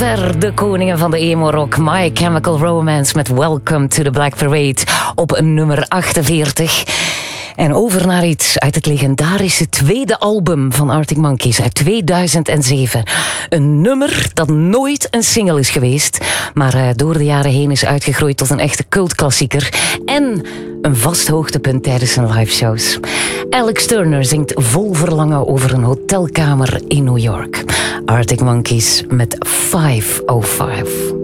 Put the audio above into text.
De koningen van de emo-rock, My Chemical Romance met Welcome to the Black Parade op nummer 48. En over naar iets uit het legendarische tweede album van Arctic Monkeys uit 2007. Een nummer dat nooit een single is geweest, maar door de jaren heen is uitgegroeid tot een echte cultklassieker en een vast hoogtepunt tijdens zijn liveshows. Alex Turner zingt vol verlangen over een hotelkamer in New York. Arctic Monkeys met 505.